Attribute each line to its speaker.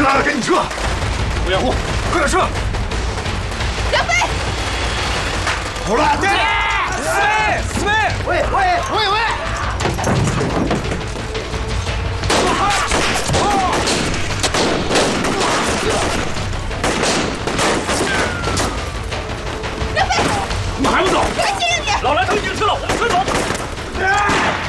Speaker 1: 来了，赶紧撤！
Speaker 2: 不掩护，
Speaker 1: 快点撤！
Speaker 3: 梁飞，
Speaker 1: 好了，对，
Speaker 2: 四妹，
Speaker 1: 喂！
Speaker 3: 梁飞，
Speaker 2: 你们还不走？
Speaker 3: 快接着你！
Speaker 2: 老来头已经吃了，快走！